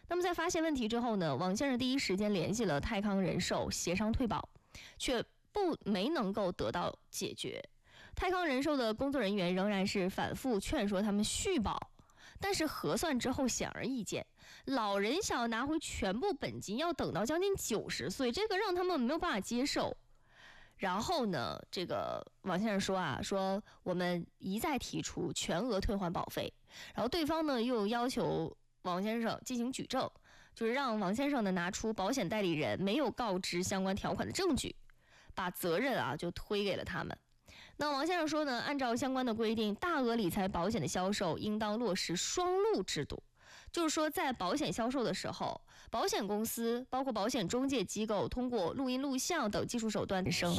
那么在发现问题之后呢，王先生第一时间联系了泰康人寿协商退保，却没能够得到解决。泰康人寿的工作人员仍然是反复劝说他们续保，但是核算之后显而易见，老人想要拿回全部本金要等到将近90岁，这个让他们没有办法接受。然后呢，这个王先生说我们一再提出全额退还保费，然后对方呢又要求王先生进行举证，就是让王先生呢拿出保险代理人没有告知相关条款的证据，把责任就推给了他们。那王先生说呢，按照相关的规定，大额理财保险的销售应当落实双录制度，就是说在保险销售的时候，保险公司包括保险中介机构通过录音录像等技术手段